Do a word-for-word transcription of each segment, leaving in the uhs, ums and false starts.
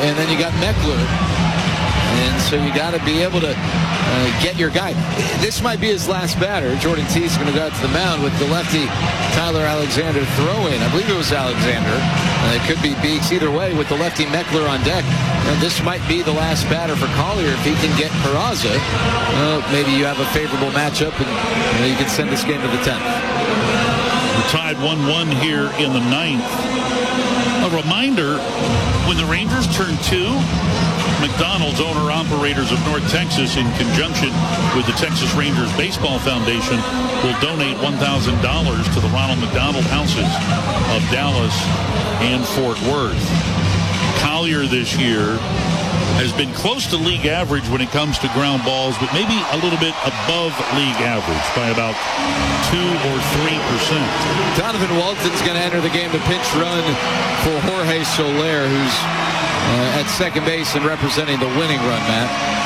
and then you got Meckler. And so you got to be able to uh, get your guy. This might be his last batter. Jordan Teese going to go out to the mound with the lefty Tyler Alexander throw-in. I believe it was Alexander. Uh, it could be Beeks. Either way, with the lefty Meckler on deck, uh, this might be the last batter for Collier. If he can get Peraza, uh, maybe you have a favorable matchup, and you, know, you can send this game to the tenth. We're tied one one here in the ninth. A reminder, when the Rangers turn two, McDonald's, owner-operators of North Texas, in conjunction with the Texas Rangers Baseball Foundation, will donate one thousand dollars to the Ronald McDonald Houses of Dallas and Fort Worth. Collier this year has been close to league average when it comes to ground balls, but maybe a little bit above league average by about two or three percent. Donovan Walton's going to enter the game to pinch run for Jorge Soler, who's uh, at second base and representing the winning run, Matt.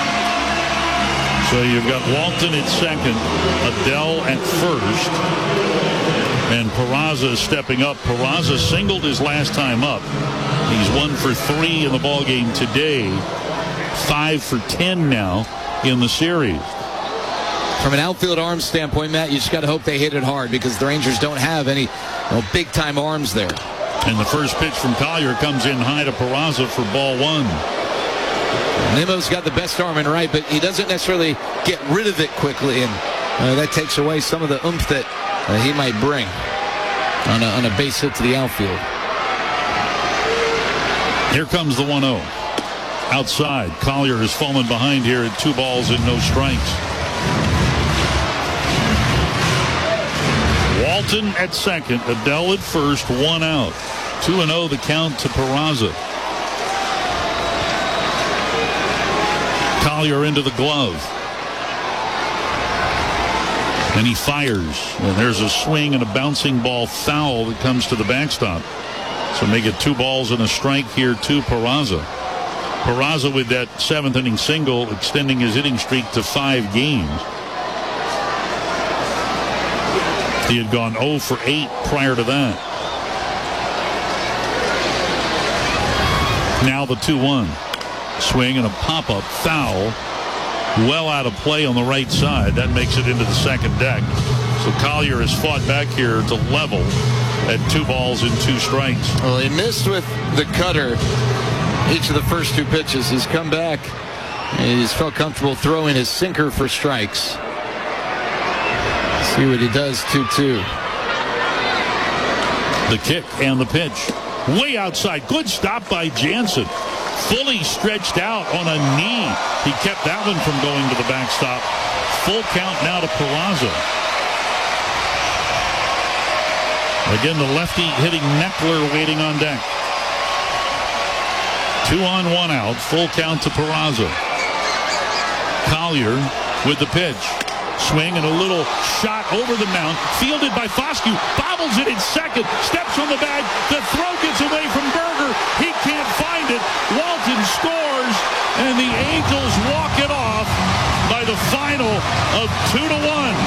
So you've got Walton at second, Adell at first, and Peraza is stepping up. Peraza singled his last time up. He's one for three in the ballgame today, five for ten now in the series. From an outfield arm standpoint, Matt, you just got to hope they hit it hard, because the Rangers don't have any you know, big-time arms there. And the first pitch from Collier comes in high to Peraza for ball one. Nimmo's got the best arm in right, but he doesn't necessarily get rid of it quickly, and uh, that takes away some of the oomph that uh, he might bring on a, on a base hit to the outfield. Here comes the one oh. Outside, Collier has fallen behind here at two balls and no strikes. Walton at second, Adell at first, one out. two and oh the count to Peraza. Collier into the glove. And he fires. And there's a swing and a bouncing ball foul that comes to the backstop. So make it two balls and a strike here to Peraza. Peraza with that seventh inning single, extending his hitting streak to five games. He had gone oh for eight prior to that. Now the two one. Swing and a pop-up foul. Well out of play on the right side. That makes it into the second deck. So Collier has fought back here to level at two balls and two strikes. Well, he missed with the cutter each of the first two pitches. He's come back. He's felt comfortable throwing his sinker for strikes. See what he does, two two. The kick and the pitch. Way outside. Good stop by Jansen. Fully stretched out on a knee. He kept that one from going to the backstop. Full count now to Peraza. Again, the lefty hitting Meckler waiting on deck. Two on, one out. Full count to Peraza. Collier with the pitch. Swing and a little shot over the mound. Fielded by Foscue. Bobbles it in second. Steps from the bag. The throw gets away from Berger. He can't find it. Walton scores. And the Angels walk it off by the final of two to one.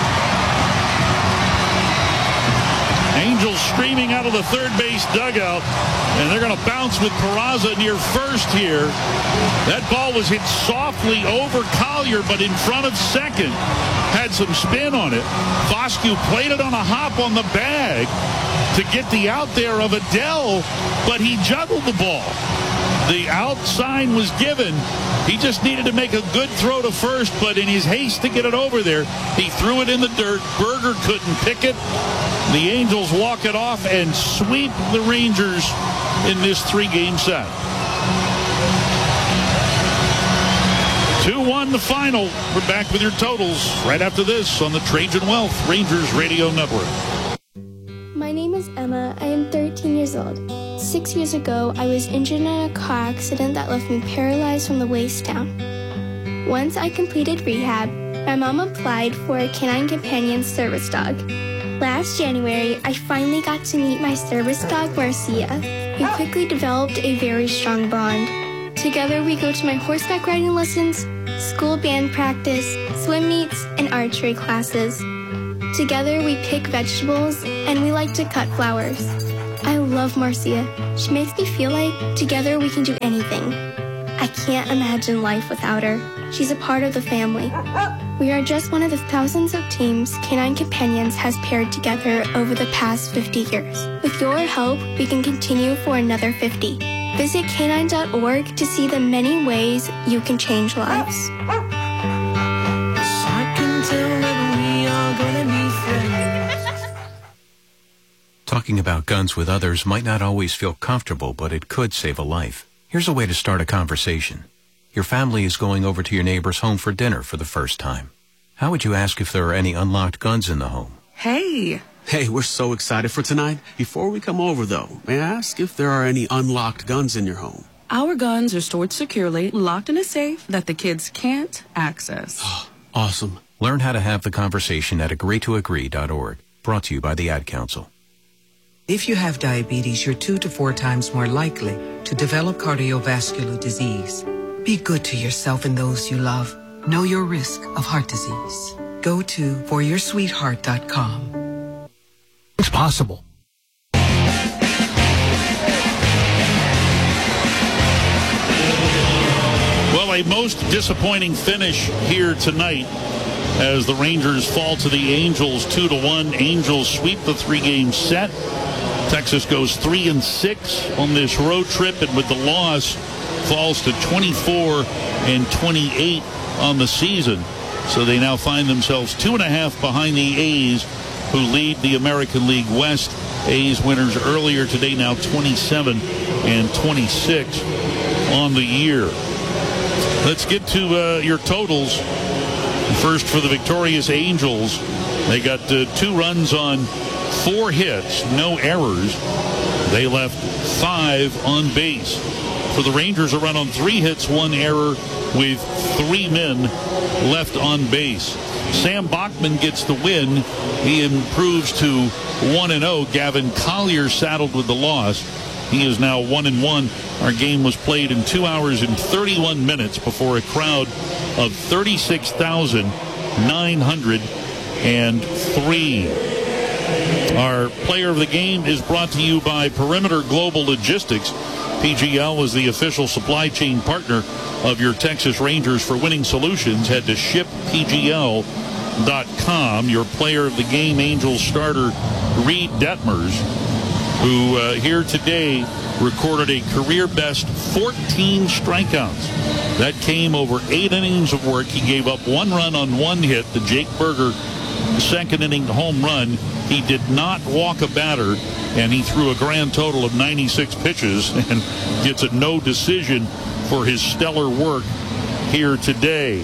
Angels streaming out of the third base dugout, and they're going to bounce with Peraza near first here. That ball was hit softly over Collier, but in front of second. Had some spin on it. Foscue played it on a hop on the bag to get the out there of Adell, but he juggled the ball. The out sign was given. He just needed to make a good throw to first, but in his haste to get it over there, he threw it in the dirt. Berger couldn't pick it. The Angels walk it off and sweep the Rangers in this three-game set. two one the final. We're back with your totals right after this on the Trajan Wealth Rangers Radio Network. My name is Emma. I am thirteen years old. Six years ago, I was injured in a car accident that left me paralyzed from the waist down. Once I completed rehab, my mom applied for a canine companion service dog. Last January, I finally got to meet my service dog, Marcia. We quickly developed a very strong bond. Together, we go to my horseback riding lessons, school band practice, swim meets, and archery classes. Together, we pick vegetables, and we like to cut flowers. I love love Marcia. She makes me feel like together we can do anything. I can't imagine life without her. She's a part of the family. We are just one of the thousands of teams Canine Companions has paired together over the past fifty years. With your help, we can continue for another fifty. Visit canine dot org to see the many ways you can change lives. Talking about guns with others might not always feel comfortable, but it could save a life. Here's a way to start a conversation. Your family is going over to your neighbor's home for dinner for the first time. How would you ask if there are any unlocked guns in the home? Hey! Hey, we're so excited for tonight. Before we come over, though, may I ask if there are any unlocked guns in your home? Our guns are stored securely, locked in a safe that the kids can't access. Awesome. Learn how to have the conversation at agree to agree dot org. Brought to you by the Ad Council. If you have diabetes, you're two to four times more likely to develop cardiovascular disease. Be good to yourself and those you love. Know your risk of heart disease. Go to for your sweetheart dot com. It's possible. Well, a most disappointing finish here tonight as the Rangers fall to the Angels two to one. Angels sweep the three-game set. Texas goes three and six on this road trip, and with the loss, falls to twenty-four and twenty-eight on the season. So they now find themselves two and a half behind the A's, who lead the American League West. A's winners earlier today, now twenty-seven and twenty-six on the year. Let's get to uh, your totals. First, for the victorious Angels, they got uh, two runs on four hits, no errors. They left five on base. For the Rangers, a run on three hits, one error, with three men left on base. Sam Bachman gets the win. He improves to one and oh. Gavin Collier saddled with the loss. He is now one and one. Our game was played in two hours and thirty-one minutes before a crowd of thirty-six thousand nine hundred three. Our player of the game is brought to you by Perimeter Global Logistics. P G L is the official supply chain partner of your Texas Rangers. For winning solutions, head to ship P G L dot com. Your player of the game, Angels starter Reed Detmers, who uh, here today recorded a career-best fourteen strikeouts. That came over eight innings of work. He gave up one run on one hit, the Jake Berger second inning home run. He did not walk a batter, and he threw a grand total of ninety-six pitches and gets a no decision for his stellar work here today.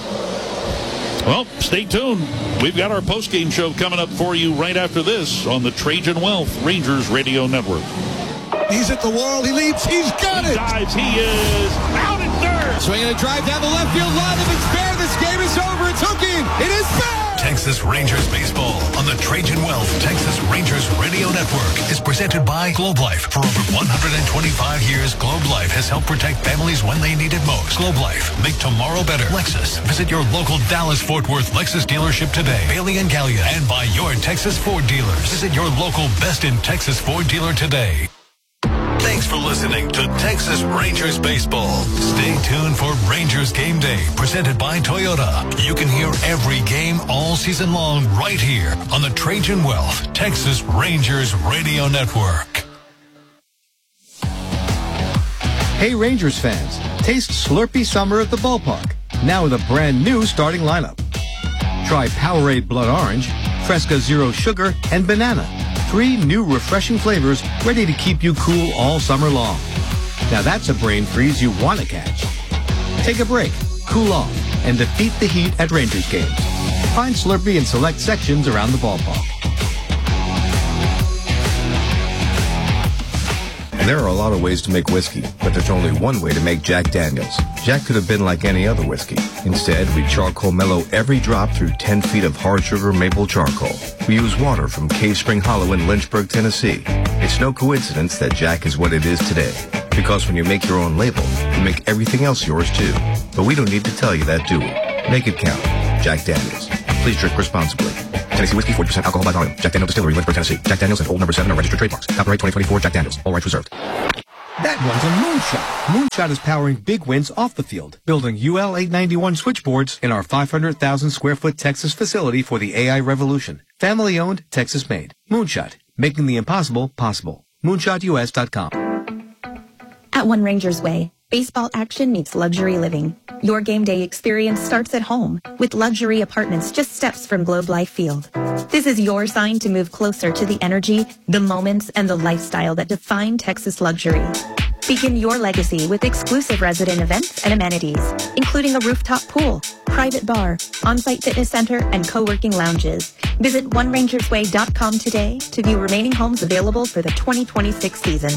Well, stay tuned. We've got our postgame show coming up for you right after this on the Trajan Wealth Rangers Radio Network. He's at the wall. He leaps. He's got he it. Dives. He is out at third. Swinging a drive down the left field line. If it's fair, this game is over. It's hooking. It is fair. Texas Rangers baseball on the Trajan Wealth Texas Rangers Radio Network is presented by Globe Life. For over one hundred twenty-five years, Globe Life has helped protect families when they need it most. Globe Life, make tomorrow better. Lexus, visit your local Dallas-Fort Worth Lexus dealership today. Bailey and Gallia, and by your Texas Ford dealers. Visit your local Best in Texas Ford dealer today. Thanks for listening to Texas Rangers Baseball. Stay tuned for Rangers Game Day, presented by Toyota. You can hear every game all season long right here on the Trajan Wealth Texas Rangers Radio Network. Hey Rangers fans, taste Slurpee Summer at the ballpark, now with a brand new starting lineup. Try Powerade Blood Orange, Fresca Zero Sugar, and Banana. Three new refreshing flavors ready to keep you cool all summer long. Now that's a brain freeze you want to catch. Take a break, cool off, and defeat the heat at Rangers games. Find Slurpee in select sections around the ballpark. There are a lot of ways to make whiskey, but there's only one way to make Jack Daniels. Jack could have been like any other whiskey. Instead, we charcoal mellow every drop through ten feet of hard sugar maple charcoal. We use water from Cave Spring Hollow in Lynchburg, Tennessee. It's no coincidence that Jack is what it is today. Because when you make your own label, you make everything else yours too. But we don't need to tell you that, do we? Make it count. Jack Daniels. Please drink responsibly. Tennessee Whiskey, forty percent alcohol by volume. Jack Daniel's Distillery, Lynchburg, Tennessee. Jack Daniel's and Old Number seven are registered trademarks. Copyright twenty twenty-four Jack Daniel's. All rights reserved. That one's a moonshot. Moonshot is powering big wins off the field, building U L eight ninety-one switchboards in our five hundred thousand square foot Texas facility for the A I revolution. Family owned, Texas made. Moonshot, making the impossible possible. moonshot U S dot com. At One Rangers Way, baseball action meets luxury living. Your game day experience starts at home with luxury apartments just steps from Globe Life Field. This is your sign to move closer to the energy, the moments, and the lifestyle that define Texas luxury. Begin your legacy with exclusive resident events and amenities, including a rooftop pool, private bar, on-site fitness center, and co-working lounges. Visit one rangers way dot com today to view remaining homes available for the twenty twenty-six season.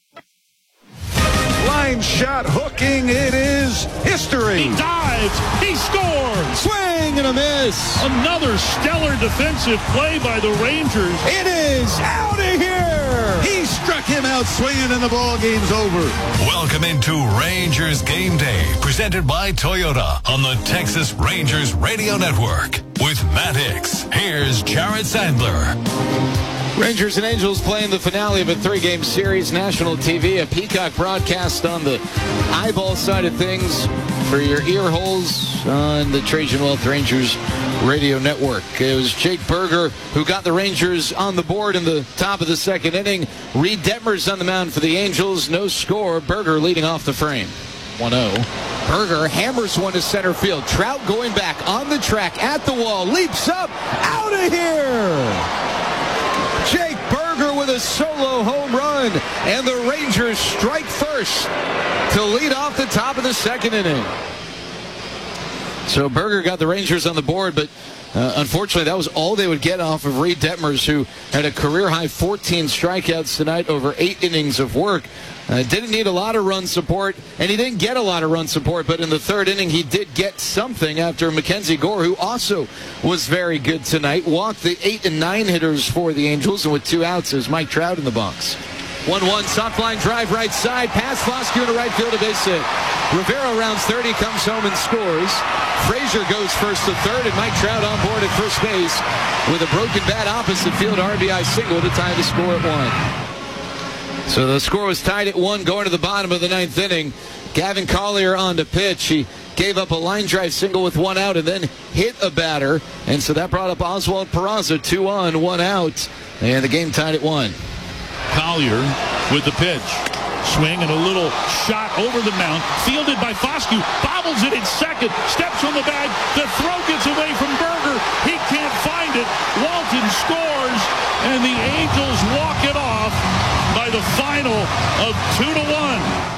Line shot hooking, it is history. He dives, he scores. Swing and a miss. Another stellar defensive play by the Rangers. It is out of here. He struck him out swinging and the ball game's over. Welcome into Rangers Game Day, presented by Toyota on the Texas Rangers Radio Network. With Matt Hicks, here's Jared Sandler. Rangers and Angels playing the finale of a three-game series, national T V, a Peacock broadcast on the eyeball side of things for your ear holes on the Trajan Wealth Rangers Radio Network. It was Jake Burger who got the Rangers on the board in the top of the second inning. Reed Detmers on the mound for the Angels. No score. Burger leading off the frame. one oh. Burger hammers one to center field. Trout going back on the track at the wall. Leaps up. Out of here. Jake Burger with a solo home run, and the Rangers strike first to lead off the top of the second inning. So Burger got the Rangers on the board, but uh, unfortunately that was all they would get off of Reed Detmers, who had a career-high fourteen strikeouts tonight over eight innings of work. Uh, didn't need a lot of run support, and he didn't get a lot of run support, but in the third inning he did get something after Mackenzie Gore, who also was very good tonight, walked the eight and nine hitters for the Angels, and with two outs is Mike Trout in the box. one one, soft line drive right side, pass Foscue into right field, a base hit. Rivera rounds third, he comes home and scores. Frazier goes first to third, and Mike Trout on board at first base with a broken bat opposite field R B I single to tie the score at one. So the score was tied at one going to the bottom of the ninth inning. Gavin Collier on to pitch. He gave up a line drive single with one out and then hit a batter. And so that brought up Oswald Peraza, two on, one out. And the game tied at one. Collier with the pitch. Swing and a little shot over the mound. Fielded by Foscue. Bobbles it in second. Steps on the bag. The throw gets away from Burger. He can't find it. Walton scores. And the Angels walk it off by the final of two to one.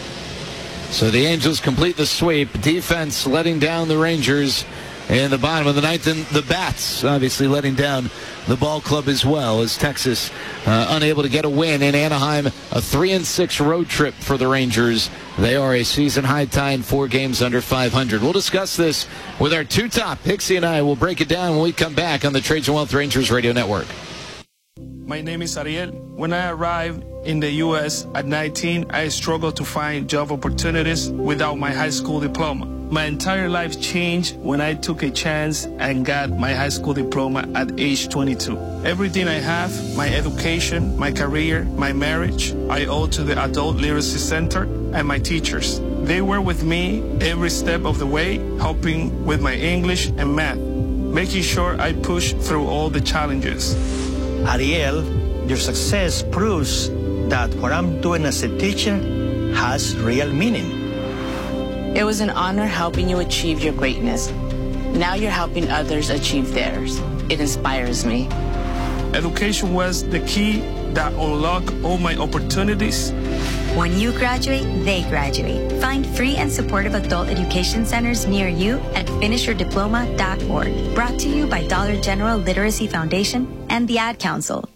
So the Angels complete the sweep. Defense letting down the Rangers in the bottom of the ninth, and the bats obviously letting down the ball club as well, as Texas uh, unable to get a win in Anaheim. A three and six road trip for the Rangers. They are a season high tying four games under five hundred. We'll discuss this with our two top. Pixie and I will break it down when we come back on the Trajan Wealth Rangers Radio Network. My name is Ariel. When I arrived in the U S at nineteen, I struggled to find job opportunities without my high school diploma. My entire life changed when I took a chance and got my high school diploma at age twenty-two. Everything I have, my education, my career, my marriage, I owe to the Adult Literacy Center and my teachers. They were with me every step of the way, helping with my English and math, making sure I push through all the challenges. Ariel, your success proves that what I'm doing as a teacher has real meaning. It was an honor helping you achieve your greatness. Now you're helping others achieve theirs. It inspires me. Education was the key that unlocked all my opportunities. When you graduate, they graduate. Find free and supportive adult education centers near you at finish your diploma dot org. Brought to you by Dollar General Literacy Foundation and the Ad Council.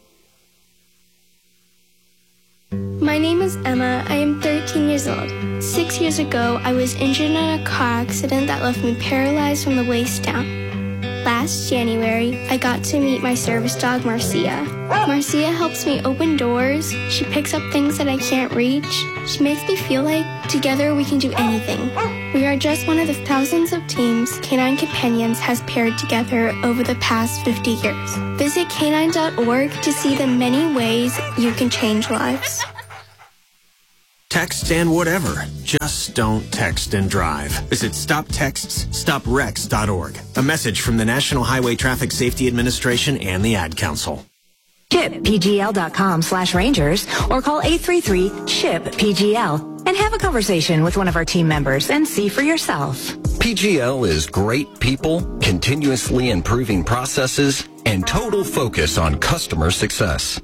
My name is Emma. I am thirteen years old. Six years ago, I was injured in a car accident that left me paralyzed from the waist down. Last January, I got to meet my service dog, Marcia. Marcia helps me open doors. She picks up things that I can't reach. She makes me feel like together we can do anything. We are just one of the thousands of teams Canine Companions has paired together over the past fifty years. Visit canine dot org to see the many ways you can change lives. Text and whatever. Just don't text and drive. Visit stop texts stop wrecks dot org. A message from the National Highway Traffic Safety Administration and the Ad Council. Ship P G L dot com slash Rangers or call eight three three SHIP P G L and have a conversation with one of our team members and see for yourself. P G L is great people, continuously improving processes, and total focus on customer success.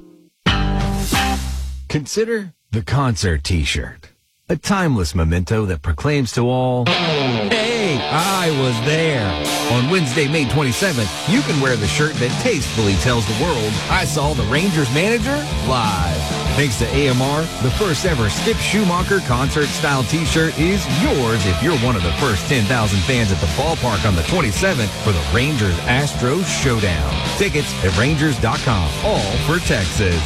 Consider the concert t-shirt. A timeless memento that proclaims to all, hey, I was there. On Wednesday, May twenty-seventh, you can wear the shirt that tastefully tells the world, I saw the Rangers manager live. Thanks to A M R, the first ever Skip Schumacher concert-style t-shirt is yours if you're one of the first ten thousand fans at the ballpark on the twenty-seventh for the Rangers-Astros showdown. Tickets at Rangers dot com, all for Texas.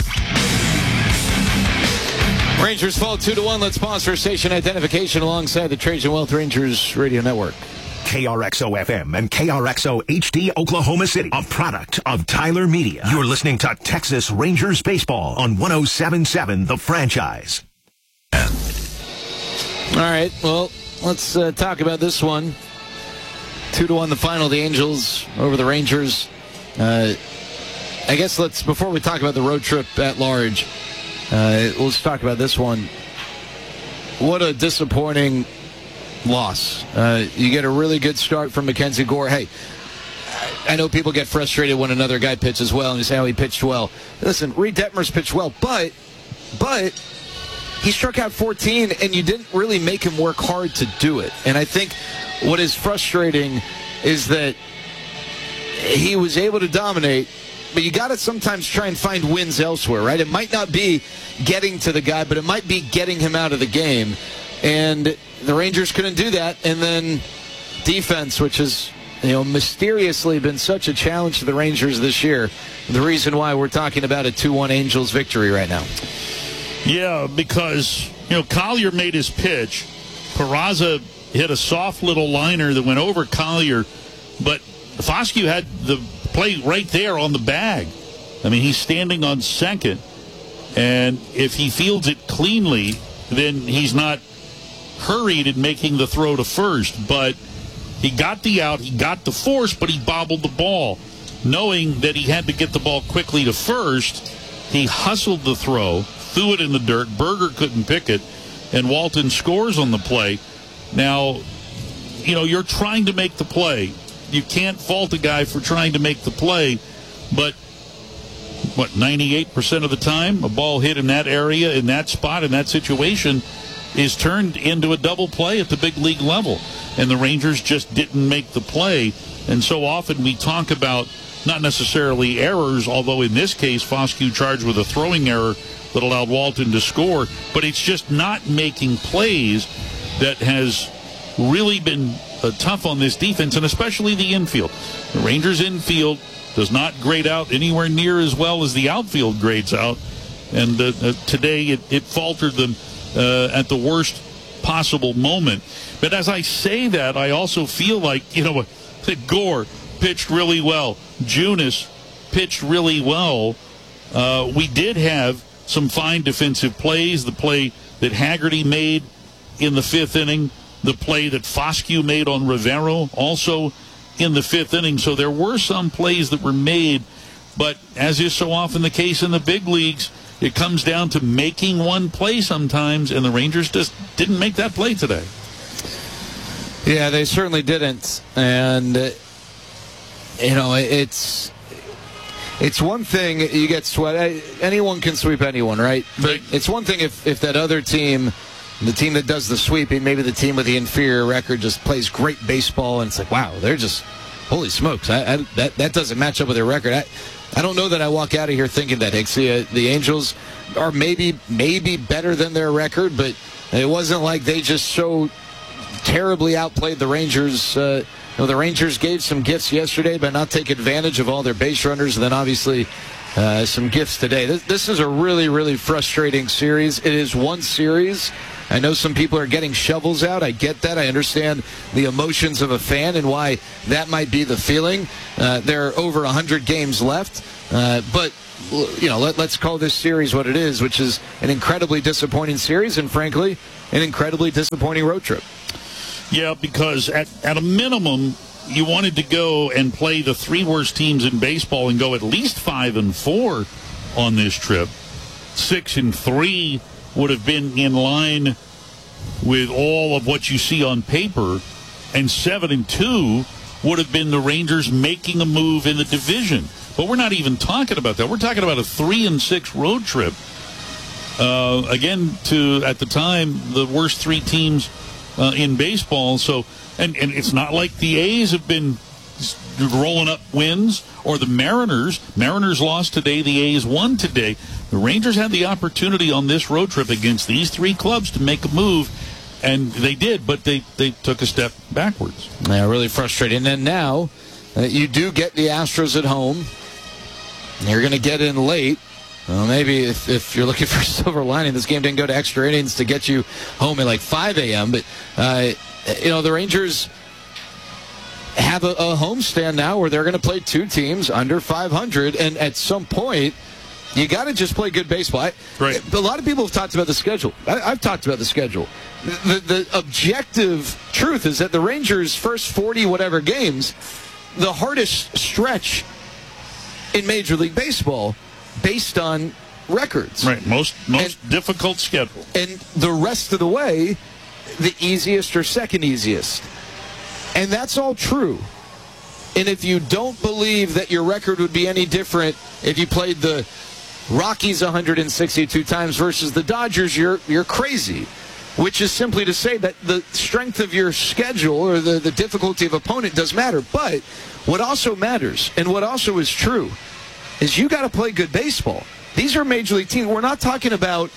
Rangers fall two to one. Let's pause for station identification alongside the Trajan Wealth Rangers Radio Network. K R X O F M and K R X O H D Oklahoma City, a product of Tyler Media. You're listening to Texas Rangers Baseball on one oh seven point seven The Franchise. All right, well, let's uh, talk about this one. Two to one the final, the Angels over the Rangers. Uh, I guess let's, before we talk about the road trip at large, Uh, let's talk about this one. What a disappointing loss. Uh, you get a really good start from Mackenzie Gore. Hey, I know people get frustrated when another guy pitches well and you say, oh, he pitched well. Listen, Reed Detmers pitched well, but, but he struck out fourteen and you didn't really make him work hard to do it. And I think what is frustrating is that he was able to dominate, but you got to sometimes try and find wins elsewhere, right? It might not be getting to the guy, but it might be getting him out of the game. And the Rangers couldn't do that. And then defense, which has, you know, mysteriously been such a challenge to the Rangers this year. The reason why we're talking about a two one Angels victory right now. Yeah, because, you know, Collier made his pitch. Peraza hit a soft little liner that went over Collier, but Foscue had the play right there on the bag. I mean, he's standing on second, and if he fields it cleanly, then he's not hurried in making the throw to first. But he got the out, he got the force, but he bobbled the ball. Knowing that he had to get the ball quickly to first, he hustled the throw, threw it in the dirt. Berger couldn't pick it, and Walton scores on the play. Now, you know, you're trying to make the play. You can't fault a guy for trying to make the play, but what, ninety-eight percent of the time, a ball hit in that area, in that spot, in that situation, is turned into a double play at the big league level. And the Rangers just didn't make the play. And so often we talk about not necessarily errors, although in this case, Foscue charged with a throwing error that allowed Walton to score, but it's just not making plays that has really been uh, tough on this defense, and especially the infield. The Rangers infield does not grade out anywhere near as well as the outfield grades out, and uh, uh, today it, it faltered them uh, at the worst possible moment. But as I say that, I also feel like, you know, that Gore pitched really well. Junis pitched really well. Uh, we did have some fine defensive plays. The play that Haggerty made in the fifth inning, the play that Foscue made on Rivero also in the fifth inning. So there were some plays that were made, but as is so often the case in the big leagues, it comes down to making one play sometimes, and the Rangers just didn't make that play today. Yeah, they certainly didn't. And, uh, you know, it's it's one thing you get swept. Anyone can sweep anyone, right? But it's one thing if, if that other team, the team that does the sweeping, maybe the team with the inferior record just plays great baseball, and it's like, wow, they're just, holy smokes, I, I, that, that doesn't match up with their record. I, I don't know that I walk out of here thinking that, Hicksy. Uh, the Angels are maybe maybe better than their record, but it wasn't like they just so terribly outplayed the Rangers. Uh, you know, the Rangers gave some gifts yesterday by not taking advantage of all their base runners, and then obviously uh, some gifts today. This, this is a really, really frustrating series. It is one series. I know some people are getting shovels out. I get that. I understand the emotions of a fan and why that might be the feeling. Uh, there are over one hundred games left. Uh, but, you know, let, let's call this series what it is, which is an incredibly disappointing series and, frankly, an incredibly disappointing road trip. Yeah, because at, at a minimum, you wanted to go and play the three worst teams in baseball and go at least five and four on this trip. Six and three would have been in line with all of what you see on paper, and seven and two would have been the Rangers making a move in the division. But we're not even talking about that. We're talking about a three and six road trip. Uh, again, to at the time the worst three teams uh, in baseball. So, and and it's not like the A's have been rolling up wins, or the Mariners. Mariners lost today. The A's won today. The Rangers had the opportunity on this road trip against these three clubs to make a move, and they did, but they, they took a step backwards. Yeah, really frustrating. And then now, uh, you do get the Astros at home. You're going to get in late. Well, maybe if, if you're looking for a silver lining, this game didn't go to extra innings to get you home at like five a.m. But, uh, you know, the Rangers have a, a homestand now where they're going to play two teams under five hundred, and at some point, you got to just play good baseball. I, right. A lot of people have talked about the schedule. I, I've talked about the schedule. The, the objective truth is that the Rangers' first forty whatever games, the hardest stretch in Major League Baseball based on records. Right, most most and, difficult schedule. And the rest of the way, the easiest or second easiest. And that's all true. And if you don't believe that your record would be any different if you played the Rockies one hundred sixty-two times versus the Dodgers, you're you're crazy. Which is simply to say that the strength of your schedule or the, the difficulty of opponent does matter. But what also matters, and what also is true, is you got to play good baseball. These are Major League teams. We're not talking about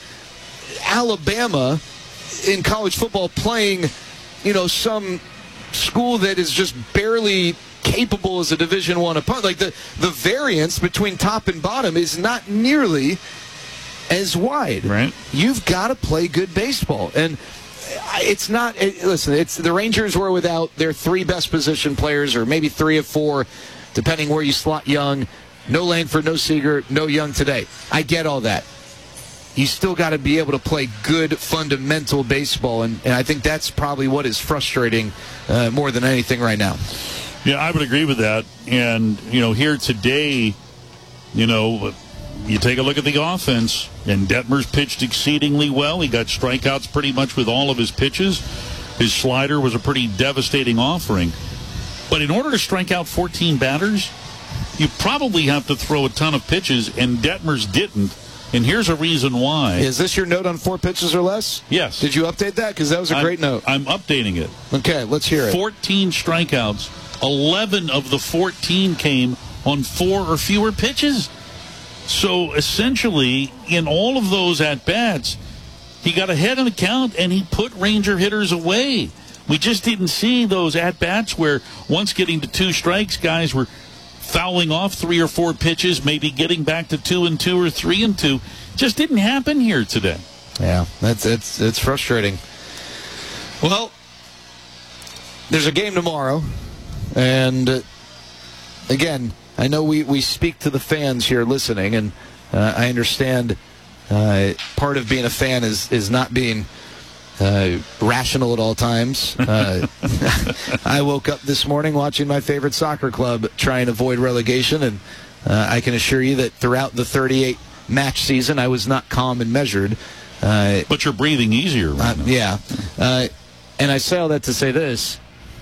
Alabama in college football playing, you know, some school that is just barely capable as a Division One opponent. Like the, the variance between top and bottom is not nearly as wide. Right. You've got to play good baseball. And it's not, it, listen, it's the Rangers were without their three best position players, or maybe three of four, depending where you slot Young. No Langford, no Seager, no Young today. I get all that. You still got to be able to play good fundamental baseball, and, and I think that's probably what is frustrating uh, more than anything right now. Yeah, I would agree with that. And, you know, here today, you know, you take a look at the offense, and Detmer's pitched exceedingly well. He got strikeouts pretty much with all of his pitches. His slider was a pretty devastating offering. But in order to strike out fourteen batters, you probably have to throw a ton of pitches, and Detmer's didn't. And here's a reason why. Is this your note on four pitches or less? Yes. Did you update that? Because that was a I'm, great note. I'm updating it. Okay, let's hear it. fourteen strikeouts. eleven of the fourteen came on four or fewer pitches. So essentially, in all of those at-bats, he got ahead in the count and he put Ranger hitters away. We just didn't see those at-bats where once getting to two strikes, guys were fouling off three or four pitches, maybe getting back to two and two or three and two. Just didn't happen here today. Yeah, that's it's it's frustrating. Well, there's a game tomorrow, and uh, again, I know we, we speak to the fans here listening, and uh, I understand uh, part of being a fan is, is not being uh, rational at all times. Uh, I woke up this morning watching my favorite soccer club try and avoid relegation, and uh, I can assure you that throughout the thirty-eight match season, I was not calm and measured. Uh, but you're breathing easier right uh, now. Yeah. Uh, and I say all that to say this.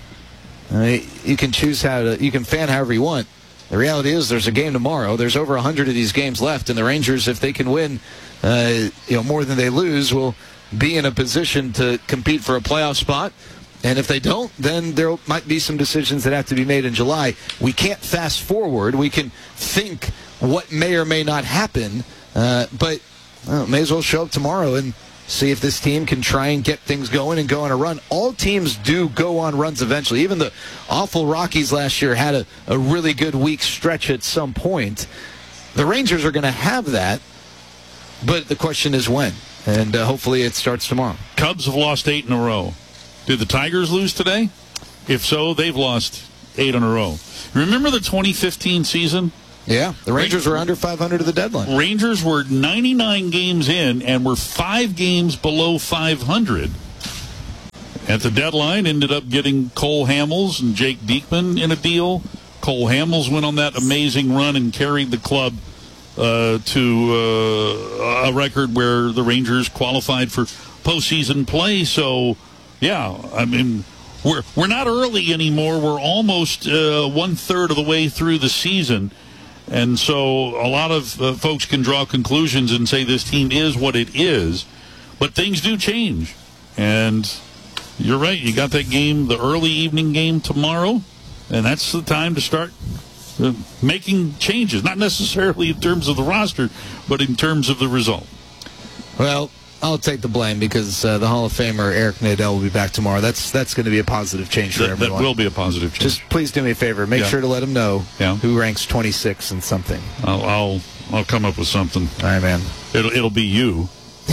Uh, you can choose how to, you can fan however you want. The reality is there's a game tomorrow. There's over one hundred of these games left, and the Rangers, if they can win uh, you know, more than they lose, will be in a position to compete for a playoff spot. And if they don't, then there might be some decisions that have to be made in July. We can't fast forward. We can think what may or may not happen, uh, but well, may as well show up tomorrow and see if this team can try and get things going and go on a run. All teams do go on runs eventually. Even the awful Rockies last year had a, a really good week stretch at some point. the Rangers are going to have that, but the question is when. And uh, hopefully it starts tomorrow. Cubs have lost eight in a row. Did the Tigers lose today? If so, they've lost eight in a row. Remember the twenty fifteen season? Yeah, the Rangers were under five hundred at the deadline. Rangers were ninety-nine games in and were five games below five hundred. At the deadline, ended up getting Cole Hamels and Jake Diekman in a deal. Cole Hamels went on that amazing run and carried the club uh, to uh, a record where the Rangers qualified for postseason play. So, yeah, I mean, we're we're not early anymore. We're almost uh, one-third of the way through the season. And so a lot of uh, folks can draw conclusions and say this team is what it is. But things do change. And you're right. You got that game, the early evening game tomorrow. And that's the time to start uh, making changes. Not necessarily in terms of the roster, but in terms of the result. Well, I'll take the blame because uh, the Hall of Famer Eric Nadel will be back tomorrow. That's that's going to be a positive change for that, everyone. That will be a positive change. Just please do me a favor. Make yeah. sure to let him know yeah. who ranks twenty-six and something. I'll, I'll I'll come up with something. All right, man. It'll it'll be you.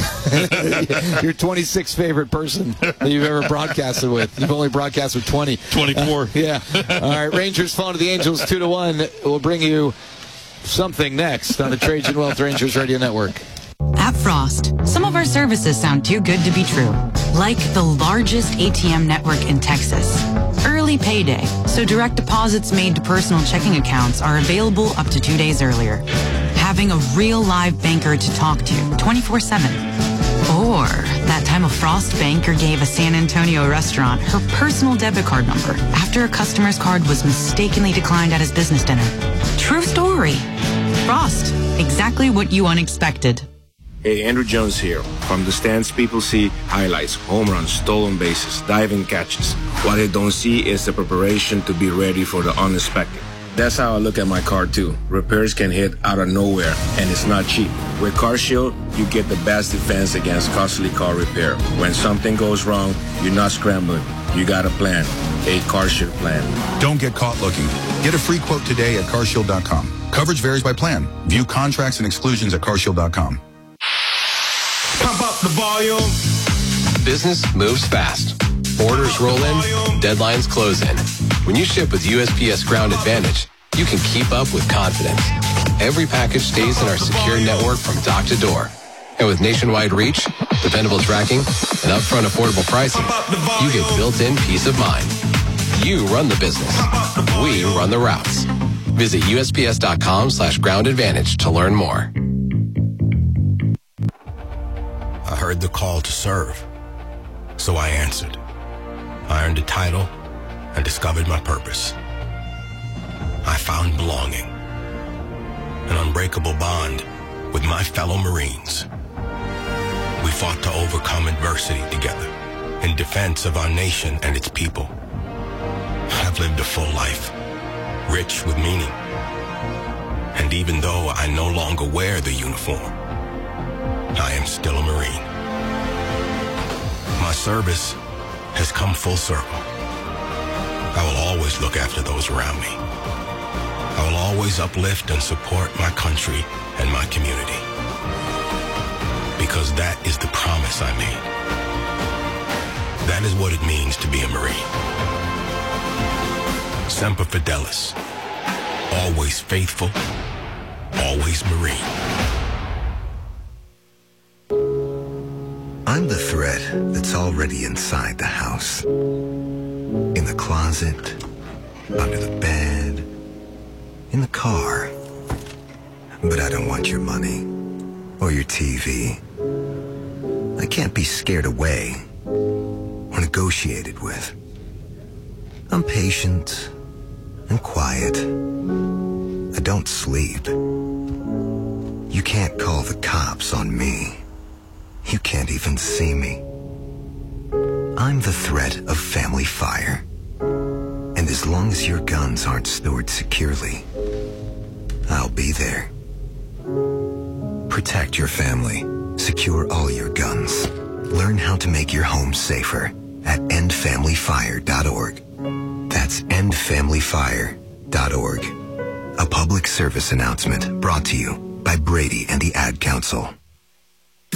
Your twenty-sixth favorite person that you've ever broadcasted with. You've only broadcast with twenty. twenty-four. Uh, yeah. All right, Rangers falling to the Angels two to one. We'll bring you something next on the Trajan Wealth Rangers Radio Network. At Frost, some of our services sound too good to be true. Like the largest A T M network in Texas. Early payday, so direct deposits made to personal checking accounts are available up to two days earlier. Having a real live banker to talk to twenty-four seven. Or that time a Frost banker gave a San Antonio restaurant her personal debit card number after a customer's card was mistakenly declined at his business dinner. True story. Frost, exactly what you unexpected. Hey, Andrew Jones here. From the stands, people see highlights, home runs, stolen bases, diving catches. What they don't see is the preparation to be ready for the unexpected. That's how I look at my car, too. Repairs can hit out of nowhere, and it's not cheap. With CarShield, you get the best defense against costly car repair. When something goes wrong, you're not scrambling. You got a plan, a CarShield plan. Don't get caught looking. Get a free quote today at car shield dot com. Coverage varies by plan. View contracts and exclusions at car shield dot com. Pump up the volume. Business moves fast. Orders roll in, deadlines close in. When you ship with U S P S Ground Advantage, you can keep up with confidence. Every package stays in our secure network from dock to door. And with nationwide reach, dependable tracking, and upfront affordable pricing, you get built-in peace of mind. You run the business. We run the routes. Visit U S P S dot com slash ground advantage to learn more. I heard the call to serve, so I answered. I earned a title and discovered my purpose. I found belonging, an unbreakable bond with my fellow Marines. We fought to overcome adversity together in defense of our nation and its people. I've lived a full life, rich with meaning. And even though I no longer wear the uniform, I am still a Marine. My service has come full circle. I will always look after those around me. I will always uplift and support my country and my community. Because that is the promise I made. That is what it means to be a Marine. Semper Fidelis. Always faithful. Always Marine. I'm the thread that's already inside the house. In the closet, under the bed, in the car. But I don't want your money or your T V. I can't be scared away or negotiated with. I'm patient and quiet. I don't sleep. You can't call the cops on me. You can't even see me. I'm the threat of family fire. And as long as your guns aren't stored securely, I'll be there. Protect your family. Secure all your guns. Learn how to make your home safer at end family fire dot org. That's end family fire dot org. A public service announcement brought to you by Brady and the Ad Council.